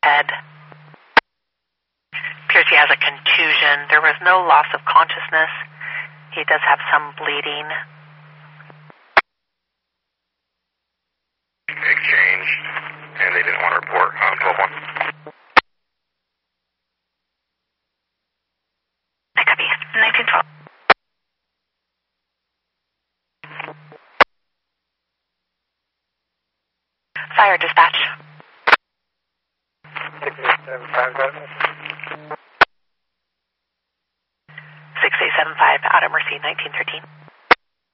head. Appears he has a contusion. There was no loss of consciousness. He does have some bleeding. Exchange, and they didn't want to report 12-1. I copy. 1912. Fire dispatch. 6875. 6875, out of Mercy, 1913.